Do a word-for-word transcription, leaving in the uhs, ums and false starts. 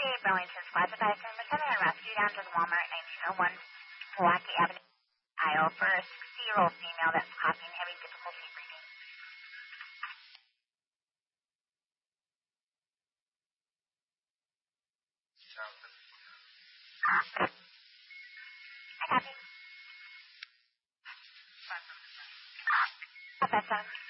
twenty-eight Burlington classified from a seven and rescue down to the Walmart nineteen oh one Milwaukee Avenue, Iowa for a sixty-year-old female that's coughing, having difficulty breathing. I copy. That's